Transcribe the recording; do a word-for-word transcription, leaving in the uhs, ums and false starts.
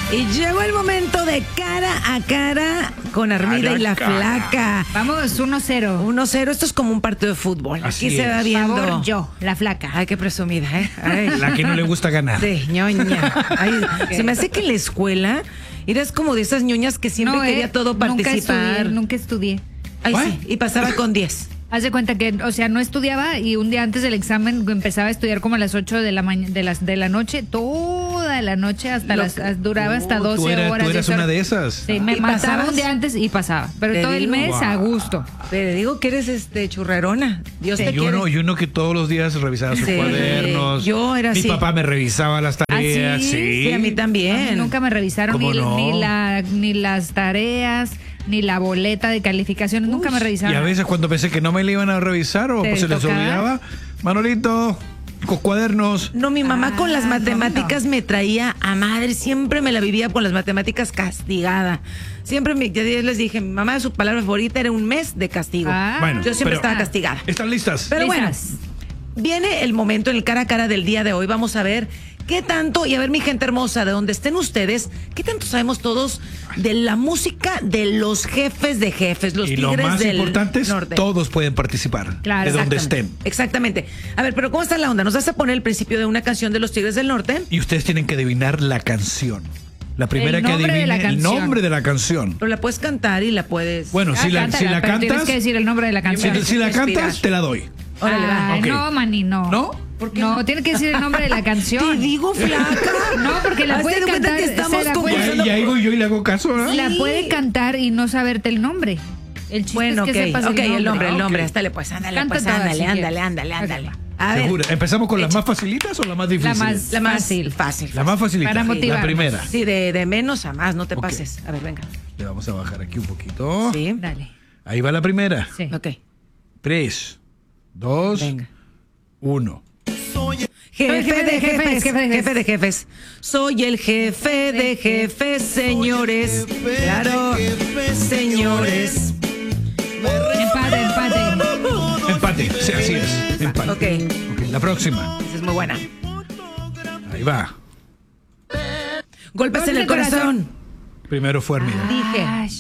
Y llegó el momento de cara a cara con Armida y la Flaca. Vamos, uno cero. uno cero, esto es como un partido de fútbol. Así Aquí se es. va viendo. Favor, yo, la Flaca. Ay, qué presumida, ¿eh? Ay. La que no le gusta ganar. Sí, ñoña. Ay, se me hace que en la escuela eras como de esas ñoñas que siempre No, quería eh, todo participar. Nunca estudié, nunca estudié. Ay, ¿What? sí, y pasaba con diez. Haz de cuenta que, o sea, no estudiaba y un día antes del examen empezaba a estudiar como a las ocho de la mañana, de las de la noche, toda la noche hasta Lo las que- as- duraba hasta Oh, doce tú eras, horas. tú eras diez una horas. de esas. Sí, me ¿Y mataba pasabas? un día antes y pasaba, pero Te todo el digo, mes a wow. gusto. Te digo que eres este churrerona. Dios Sí. te Y quiere. uno, y uno que todos los días revisaba sus Sí, cuadernos. yo era Mi así. papá me revisaba las tareas. ¿Ah, sí? sí. Sí, a mí A mí también. nunca me revisaron ¿Cómo ni, no? ni la ni las tareas, ni la boleta de calificaciones, nunca me revisaron. Y a veces cuando pensé que no me le iban a revisar o ¿Te pues se les tocaba? olvidaba, Manolito, con cuadernos. No, mi mamá Ah, con las no, matemáticas no. me traía a madre, siempre me la vivía con las matemáticas castigada. Siempre me, ya les dije, mi mamá su palabra favorita era un mes de castigo. Ah. Bueno, Yo siempre pero- estaba castigada. ¿Están listas? Pero bueno, Listas. viene el momento en el cara a cara del día de hoy. Vamos a ver qué tanto, y a ver mi gente hermosa, de donde estén ustedes, qué tanto sabemos todos de la música de los jefes de jefes, los y lo tigres más del importante es, norte. todos pueden participar. Claro, de donde Exactamente, estén. Exactamente. A ver, pero ¿cómo está la onda? Nos vas a poner el principio de una canción de los Tigres del Norte. Y ustedes tienen que adivinar la canción. La primera El que nombre de adivine la el canción. nombre de la canción. Pero la puedes cantar y la puedes. Bueno, Ah, si la, cántala, si la pero tienes cantas, que decir el nombre de la si, canción. si la Respirar. cantas, te la doy. Órale, va. Ay, Ok. no, Mani, no. ¿No? ¿Por qué No, no? tiene que decir el nombre de la canción. Te digo, flaca. No, porque la Hazte puede de cuenta cantar, que estamos se la como puede- Ya, usando- ya digo yo y le hago caso, ¿no? La Sí. puede cantar y no saberte el nombre. El chiste Bueno, es que ok, sepas ok, el el nombre, el Ah, nombre. ok. Hasta pues, ándale, Canta pues, todas, ándale, si ándale, quieres. ándale, ándale. Ok. A ver, Seguro. ¿Empezamos con las Echa. más facilitas o las más difíciles? más- la más Fácil. fácil. La más facilita. Para La motivarnos. primera. Sí, de, de menos a más, no te Ok. pases. A ver, venga. Le vamos a bajar aquí un poquito. Sí. Dale. Ahí va la primera. Sí. Ok. Tres, dos, Venga. uno. Jefe jefe de de jefes, jefes, jefe de jefes. jefe de jefes. Soy el jefe de jefes, señores. Claro, señores. Empate, empate. Empate. Sí, así es. Empate. Ok, Ok, la próxima. esa es muy buena. Ahí va. Golpes en el Golpes de corazón. corazón. Primero fue Armida. Dije. Ay,